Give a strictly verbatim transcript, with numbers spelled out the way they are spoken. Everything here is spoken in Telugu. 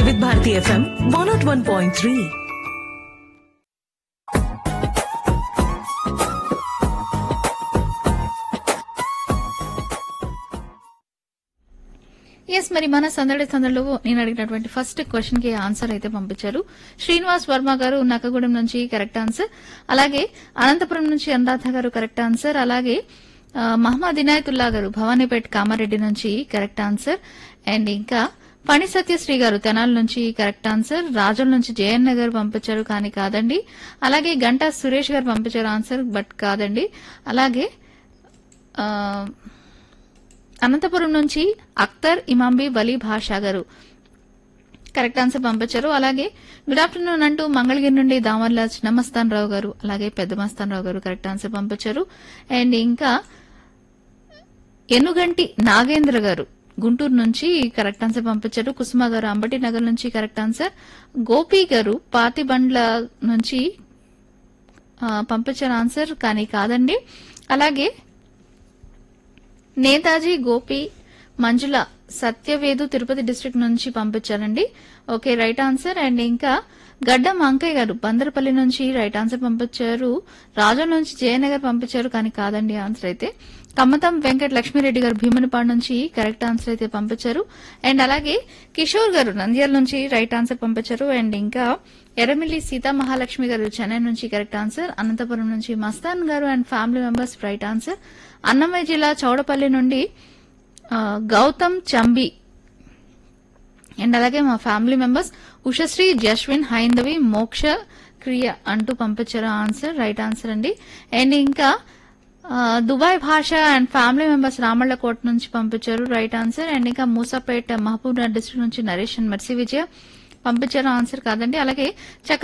వివిధ Bharati FM one not one point three. Yes, మరి మన సందడి సందడిలో నేను అడిగినటువంటి ఫస్ట్ క్వశ్చన్ కి ఆన్సర్ అయితే పంపించారు. శ్రీనివాస్ వర్మ గారు నక్కగూడెం నుంచి కరెక్ట్ ఆన్సర్. అలాగే అనంతపురం నుంచి అనురాధ గారు కరెక్ట్ ఆన్సర్. అలాగే ఆ, మహమ్మద్ ఇనాయతుల్లా గారు భవానీపేట్ కామారెడ్డి నుంచి కరెక్ట్ ఆన్సర్. అండ్ ఇంకా పని సత్యశ్రీ గారు తెనాలి నుంచి కరెక్ట్ ఆన్సర్. రాజుల నుంచి జయన్న గారు పంపించారు కానీ కాదండి. అలాగే గంటా సురేష్ గారు పంపించారు ఆన్సర్ బట్ కాదండి. అలాగే ఆ, అనంతపురం నుంచి అఖ్తర్ ఇమాంబి వలీ భాషా గారు కరెక్ట్ ఆన్సర్ పంపించారు. అలాగే గుడ్ ఆఫ్టర్నూన్ అంటూ మంగళగిరి నుండి దామర్ల చిన్నమస్తాన్ రావు గారు అలాగే పెద్ద మస్తాన్ రావు గారు కరెక్ట్ ఆన్సర్ పంపించారు. అండ్ ఇంకా ఎన్నుగంటి నాగేంద్ర గారు గుంటూరు నుంచి కరెక్ట్ ఆన్సర్ పంపించారు. కుసుమ గారు అంబటి నగర్ నుంచి కరెక్ట్ ఆన్సర్. గోపి గారు పాతిబండ్ల నుంచి ఆ, పంపించారు ఆన్సర్ కానీ కాదండి. అలాగే నేతాజీ గోపి మంజుల సత్యవేదు తిరుపతి డిస్ట్రిక్ట్ నుంచి పంపించారండి. Okay, right answer. అండ్ ఇంకా గడ్డం అంకయ్య గారు బందరపల్లి నుంచి రైట్ ఆన్సర్ పంపించారు. రాజం నుంచి జయనగర్ పంపించారు కానీ కాదండి ఆన్సర్ అయితే. కమ్మతం వెంకట లక్ష్మీరెడ్డి గారు భీమునిపాడు నుంచి కరెక్ట్ ఆన్సర్ అయితే పంపించారు. అండ్ అలాగే కిషోర్ గారు నంద్యాల నుంచి రైట్ ఆన్సర్ పంపించారు. అండ్ ఇంకా ఎర్రమిల్లి సీతా మహాలక్ష్మి గారు చెన్నై నుంచి కరెక్ట్ ఆన్సర్. అనంతపురం నుంచి మస్తాన్ గారు and family members right answer. Annamayya జిల్లా చౌడపల్లి నుండి ఆ, గౌతమ్ చంబి అండ్ అలాగే మా ఫ్యామిలీ మెంబర్స్ ఉషశ్రీ జస్విన్ హైందవి మోక్ష క్రియ అంటూ పంపించారు ఆన్సర్ రైట్ ఆన్సర్ అండి. అండ్ ఇంకా ఆ, దుబాయ్ భాష అండ్ ఫ్యామిలీ మెంబర్స్ రామళ్లకోట నుంచి పంపించారు రైట్ ఆన్సర్. అండ్ ఇంకా మూసాపేట మహబూబ్ నగర్ డిస్ట్రిక్ట్ నుంచి నరేష్ అండ్ మర్సి విజయ పంపించారు ఆన్సర్ కాదండి. అలాగే చక్క